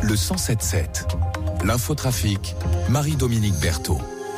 le 107.7. L'infotrafic, Marie-Dominique Berthaud.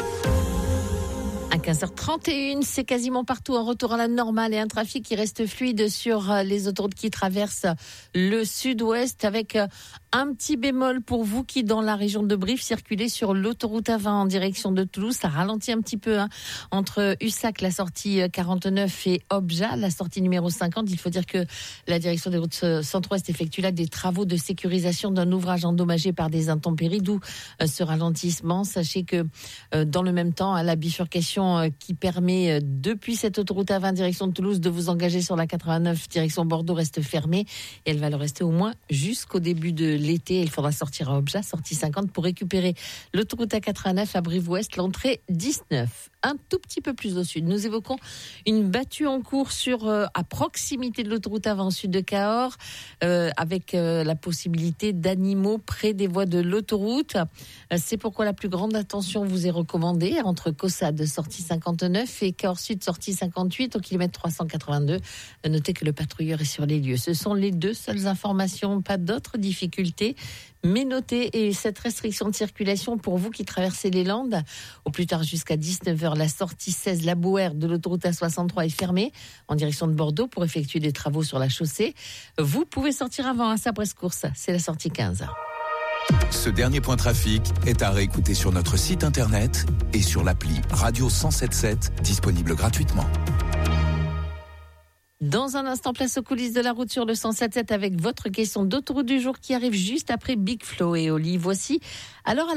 À 15h31, c'est quasiment partout un retour à la normale et un trafic qui reste fluide sur les autoroutes qui traversent le sud-ouest, avec un petit bémol pour vous qui, dans la région de Brive, circulez sur l'autoroute A20 en direction de Toulouse. Ça ralentit un petit peu entre Ussac, la sortie 49, et Obja, la sortie numéro 50. Il faut dire que la direction des routes centre-ouest effectue là des travaux de sécurisation d'un ouvrage endommagé par des intempéries, d'où ce ralentissement. Sachez que dans le même temps, à la bifurcation qui permet depuis cette autoroute A20 direction de Toulouse de vous engager sur la 89 direction Bordeaux reste fermée, et elle va le rester au moins jusqu'au début de l'été. Il faudra sortir à Obja, sortie 50, pour récupérer l'autoroute A89 à Brive-Ouest, l'entrée 19. Un tout petit peu plus au sud, nous évoquons une battue en cours à proximité de l'autoroute A20 au sud de Cahors, avec la possibilité d'animaux près des voies de l'autoroute. C'est pourquoi la plus grande attention vous est recommandée entre Caussade, sortie 59, et Cahors Sud, sortie 58, au kilomètre 382. Notez que le patrouilleur est sur les lieux. Ce sont les deux seules informations, pas d'autres difficultés. Mais notez, et cette restriction de circulation pour vous qui traversez les Landes, au plus tard jusqu'à 19h, la sortie 16, la Bouère de l'autoroute A63 est fermée en direction de Bordeaux pour effectuer des travaux sur la chaussée. Vous pouvez sortir avant à Sabresse-Course, c'est la sortie 15. Ce dernier point trafic est à réécouter sur notre site internet et sur l'appli Radio 107.7, disponible gratuitement. Dans un instant, place aux coulisses de la route sur le 107.7 avec votre question d'autoroute du jour qui arrive juste après Big Flo et Oli. Voici Alors